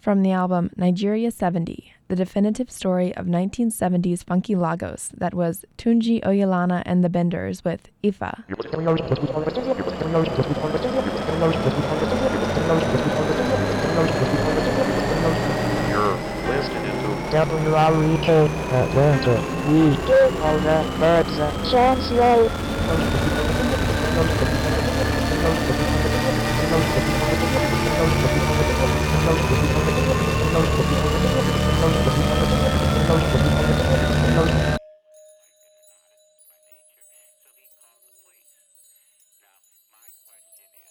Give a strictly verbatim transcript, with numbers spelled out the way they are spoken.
From the album Nigeria seventy, the definitive story of nineteen seventies funky Lagos that was Tunji Oyelana and the Benders with Ifa. You're listening to W R E K Atlanta. We give all the birds a chance, yo.